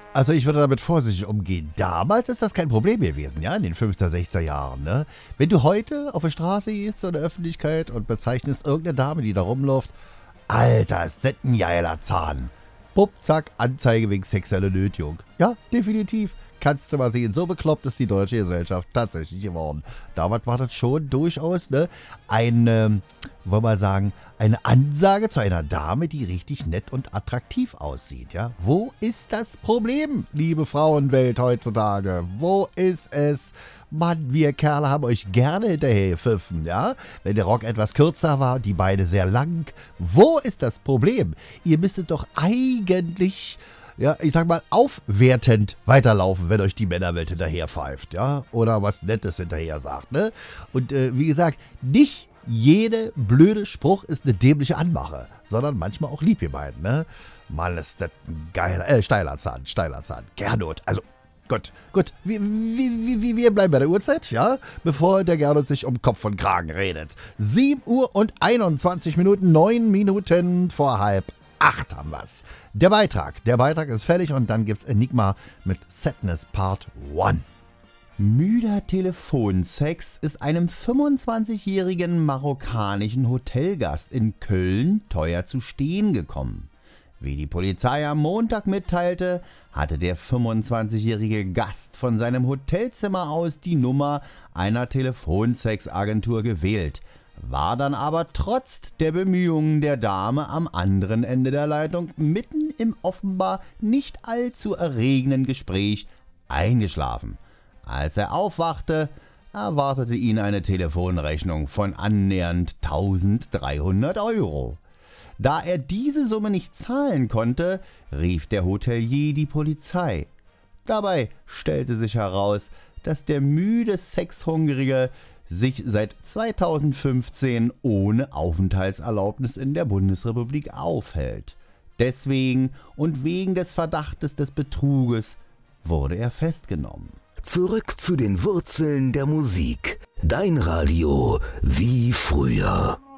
Also ich würde damit vorsichtig umgehen. Damals ist das kein Problem gewesen, ja, in den 50er, 60er Jahren. Ne? Wenn du heute auf der Straße gehst, in der Öffentlichkeit und bezeichnest irgendeine Dame, die da rumläuft, Alter, ist das ein geiler Zahn. Bupp, zack, Anzeige wegen sexueller Nötigung. Ja, definitiv. Kannst du mal sehen, so bekloppt ist die deutsche Gesellschaft tatsächlich geworden. Damals war das schon durchaus eine, wollen wir sagen, eine Ansage zu einer Dame, die richtig nett und attraktiv aussieht. Ja? Wo ist das Problem, liebe Frauenwelt heutzutage? Wo ist es? Mann, wir Kerle haben euch gerne hinterher gepfiffen, ja? Wenn der Rock etwas kürzer war, die Beine sehr lang. Wo ist das Problem? Ihr müsstet doch eigentlich, ja, ich sag mal, aufwertend weiterlaufen, wenn euch die Männerwelt hinterher pfeift, ja? Oder was Nettes hinterher sagt, ne? Und wie gesagt, nicht jede blöde Spruch ist eine dämliche Anmache, sondern manchmal auch lieb gemeint, ne? Mann, ist das ein geiler, steiler Zahn. Gernot, also gut. Wir bleiben bei der Uhrzeit, ja? Bevor der Gernot sich um Kopf und Kragen redet. 7 Uhr und 21 Minuten, 9 Minuten vor 7:30 haben wir's. Der Beitrag ist fertig und dann gibt's Enigma mit Sadness Part 1. Müder Telefonsex ist einem 25-jährigen marokkanischen Hotelgast in Köln teuer zu stehen gekommen. Wie die Polizei am Montag mitteilte, hatte der 25-jährige Gast von seinem Hotelzimmer aus die Nummer einer Telefonsexagentur gewählt, war dann aber trotz der Bemühungen der Dame am anderen Ende der Leitung mitten im offenbar nicht allzu erregenden Gespräch eingeschlafen. Als er aufwachte, erwartete ihn eine Telefonrechnung von annähernd 1.300 €. Da er diese Summe nicht zahlen konnte, rief der Hotelier die Polizei. Dabei stellte sich heraus, dass der müde Sexhungrige sich seit 2015 ohne Aufenthaltserlaubnis in der Bundesrepublik aufhält. Deswegen und wegen des Verdachtes des Betruges wurde er festgenommen. Zurück zu den Wurzeln der Musik. Dein Radio wie früher.